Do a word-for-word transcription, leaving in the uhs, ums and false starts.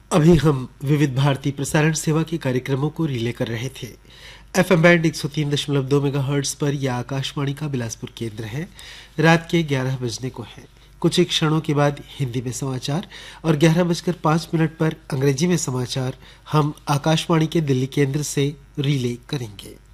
अभी हम विविध भारती प्रसारण सेवा के कार्यक्रमों को रिले कर रहे थे। एफएम बैंड एक सौ तीन दशमलव दो मेगाहर्ट्ज पर यह आकाशवाणी का बिलासपुर केंद्र है। रात के ग्यारह बजने को है। कुछ ही क्षणों के बाद हिंदी में समाचार और ग्यारह बजकर पाँच मिनट पर अंग्रेजी में समाचार हम आकाशवाणी के दिल्ली केंद्र से रिले करेंगे।